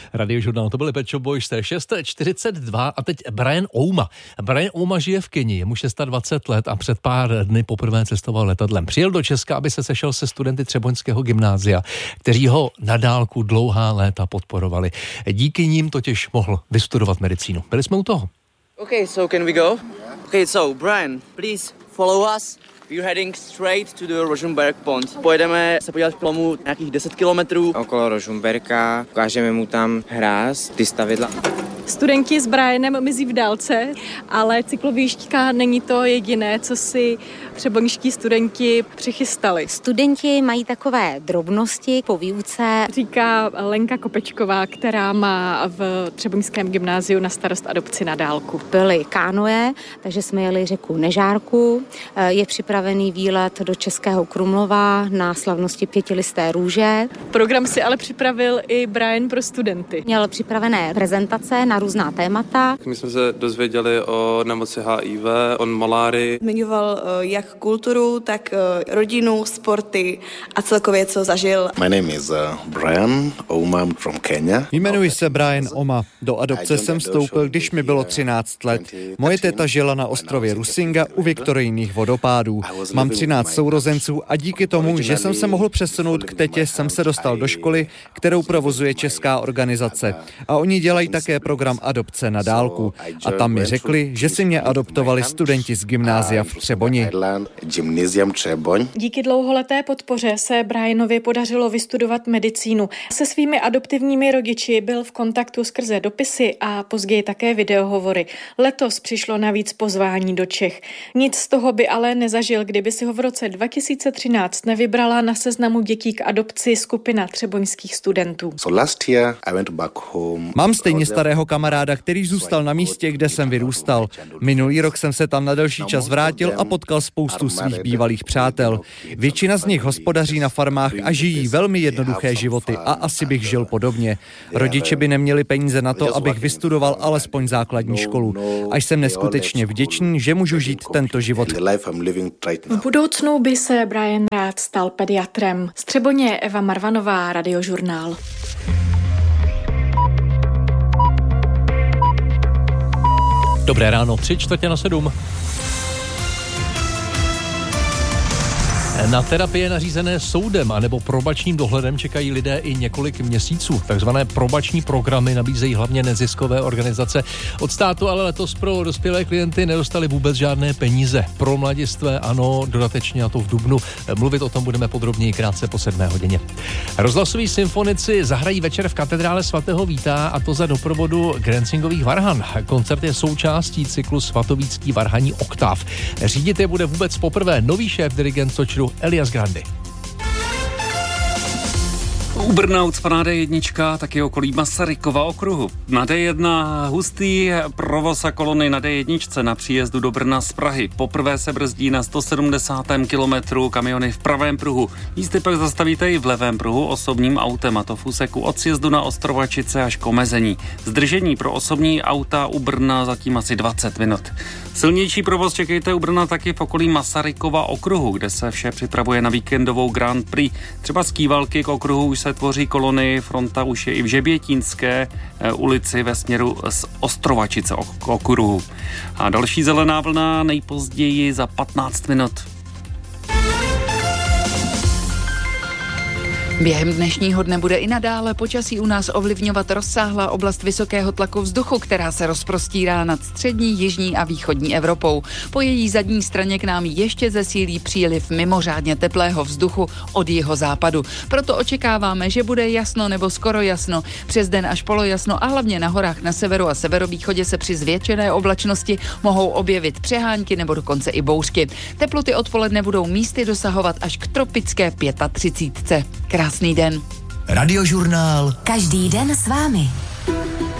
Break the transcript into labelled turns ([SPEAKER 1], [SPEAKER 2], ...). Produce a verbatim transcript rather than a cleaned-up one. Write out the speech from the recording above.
[SPEAKER 1] Radiožurnál, to byly Pet Shop Boys, šest čtyřicet dva a teď Brian Ouma. Brian Ouma žije v Keni, je mu dvacet šest let a před pár dny poprvé cestoval letadlem. Přijel do Česka, aby se sešel se studenty Třeboňského gymnázia, kteří ho na dálku dlouhá léta podporovali. Díky ním totiž mohl vystudovat medicínu. Byli jsme u toho.
[SPEAKER 2] Okay, so can we go? Okay, so Brian, please follow us. We're heading straight to the Rožmberk Pond. Pojedeme se podívat k plomu nějakých deset kilometrů.
[SPEAKER 3] Okolo Rožmberka, ukážeme mu tam hráz, ty stavidla.
[SPEAKER 4] Studenti s Brianem mizí v dálce, ale cyklovíšťka není to jediné, co si třeboňští studenti přichystali.
[SPEAKER 5] Studenti mají takové drobnosti po výuce.
[SPEAKER 4] Říká Lenka Kopečková, která má v Třeboňském gymnáziu na starost adopci na dálku.
[SPEAKER 5] Byly kánoe, takže jsme jeli řeku Nežárku. Je připravený výlet do Českého Krumlova na slavnosti pětilisté růže.
[SPEAKER 4] Program si ale připravil i Brian pro studenty.
[SPEAKER 5] Měl připravené prezentace na různá témata.
[SPEAKER 6] My jsme se dozvěděli o nemoci H I V, o malárii.
[SPEAKER 7] Zmiňoval jak kulturu, tak rodinu, sporty a celkově, co zažil.
[SPEAKER 8] My name is Brian Ouma from Kenya.
[SPEAKER 9] Jmenuji se Brian Ouma. Do adopce jsem vstoupil, když mi bylo třináct let. Moje teta žila na ostrově Rusinga u Viktorijných vodopádů. Mám třináct sourozenců a díky tomu, že jsem se mohl přesunout k tetě, jsem se dostal do školy, kterou provozuje česká organizace. A oni dělají také program adopce na dálku. A tam mi řekli, že si mě adoptovali studenti z gymnázia v Třeboni.
[SPEAKER 4] Díky dlouholeté podpoře se Brianovi podařilo vystudovat medicínu. Se svými adoptivními rodiči byl v kontaktu skrze dopisy a později také videohovory. Letos přišlo navíc pozvání do Čech. Nic z toho by ale nezažil, kdyby si ho v roce dva tisíce třináct nevybrala na seznamu dětí k adopci skupina třeboňských studentů.
[SPEAKER 9] Mám stejně starého kamaráda, který zůstal na místě, kde jsem vyrůstal. Minulý rok jsem se tam na delší čas vrátil a potkal spoustu svých bývalých přátel. Většina z nich hospodaří na farmách a žijí velmi jednoduché životy a asi bych žil podobně. Rodiče by neměli peníze na to, abych vystudoval alespoň základní školu. A jsem neskutečně vděčný, že můžu žít tento život.
[SPEAKER 4] V budoucnu by se Brian rád stal pediatrem. Z Třeboně Eva Marvanová, Radiožurnál.
[SPEAKER 1] Dobré ráno, tři čtvrtě na sedm. Na terapie nařízené soudem anebo probačním dohledem čekají lidé i několik měsíců. Takzvané probační programy nabízejí hlavně neziskové organizace. Od státu ale letos pro dospělé klienty nedostali vůbec žádné peníze. Pro mladistvé ano, dodatečně a to v dubnu. Mluvit o tom budeme podrobněji krátce po sedmé hodině. Rozhlasoví symfonici zahrají večer v katedrále svatého Víta a to za doprovodu Grencingových varhan. Koncert je součástí cyklu Svatovícký varhaní oktáv. Řídit je bude vůbec poprvé nový šéf dirigent Sočru Elias Grandi.
[SPEAKER 10] U Brna ucpaná dé jedna, taky okolí Masarykova okruhu. Na dé jedna hustý provoz a kolony na dé jedna na příjezdu do Brna z Prahy. Poprvé se brzdí na sto sedmdesátém kilometru kamiony v pravém pruhu. Místy pak zastavíte i v levém pruhu osobním autem, a to v úseku od sjezdu na Ostrovačice až k omezení. Zdržení pro osobní auta u Brna zatím asi dvacet minut. Silnější provoz čekejte u Brna taky v okolí Masarykova okruhu, kde se vše připravuje na víkendovou Grand Prix. Třeba z Kývalky k okruhu už se tvoří kolony, fronta už je i v Žebětínské ulici ve směru z Ostrovačice k okruhu. A další zelená vlna nejpozději za patnáct minut.
[SPEAKER 11] Během dnešního dne bude i nadále počasí u nás ovlivňovat rozsáhlá oblast vysokého tlaku vzduchu, která se rozprostírá nad střední, jižní a východní Evropou. Po její zadní straně k nám ještě zesílí příliv mimořádně teplého vzduchu od jihozápadu. Proto očekáváme, že bude jasno nebo skoro jasno, přes den až polojasno a hlavně na horách na severu a severovýchodě se při zvětšené oblačnosti mohou objevit přehánky nebo dokonce i bouřky. Teploty odpoledne budou místy dosahovat až k tropické třicítce pět. Krásný den.
[SPEAKER 12] Radiožurnál. Každý den s vámi.